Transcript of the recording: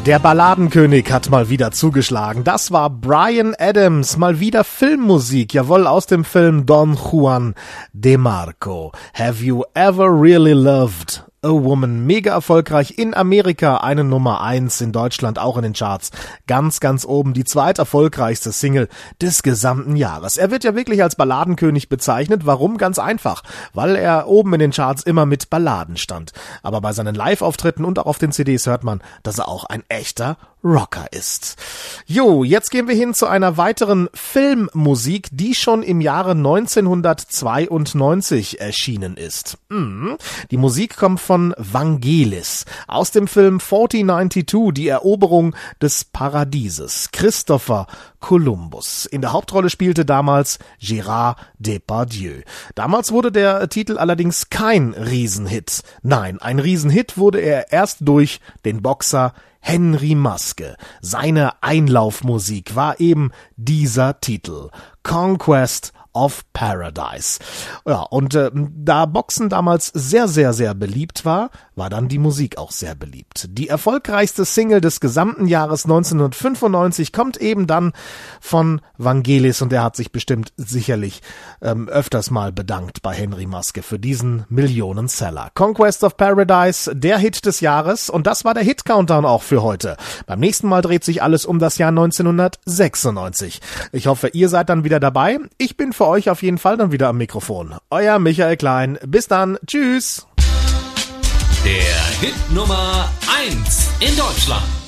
Der Balladenkönig hat mal wieder zugeschlagen. Das war Bryan Adams, mal wieder Filmmusik, jawohl, aus dem Film Don Juan de Marco. Have you ever really loved a woman? Mega erfolgreich in Amerika, eine Nummer 1, in Deutschland auch in den Charts. Ganz, ganz oben, die zweiterfolgreichste Single des gesamten Jahres. Er wird ja wirklich als Balladenkönig bezeichnet. Warum? Ganz einfach, weil er oben in den Charts immer mit Balladen stand. Aber bei seinen Live-Auftritten und auch auf den CDs hört man, dass er auch ein echter Rocker ist. Jo, jetzt gehen wir hin zu einer weiteren Filmmusik, die schon im Jahre 1992 erschienen ist. Die Musik kommt von Vangelis aus dem Film 4092, die Eroberung des Paradieses. Christopher Columbus. In der Hauptrolle spielte damals Gérard Depardieu. Damals wurde der Titel allerdings kein Riesenhit. Nein, ein Riesenhit wurde er erst durch den Boxer Henry Maske. Seine Einlaufmusik war eben dieser Titel, Conquest of Paradise. Ja, und da Boxen damals sehr, sehr, sehr beliebt war, war dann die Musik auch sehr beliebt. Die erfolgreichste Single des gesamten Jahres 1995 kommt eben dann von Vangelis und er hat sich bestimmt sicherlich öfters mal bedankt bei Henry Maske für diesen Millionenseller. Conquest of Paradise, der Hit des Jahres, und das war der Hit-Countdown auch für heute. Beim nächsten Mal dreht sich alles um das Jahr 1996. Ich hoffe, ihr seid dann wieder dabei. Ich bin für euch auf jeden Fall dann wieder am Mikrofon. Euer Michael Klein. Bis dann. Tschüss. Der Hit Nummer 1 in Deutschland.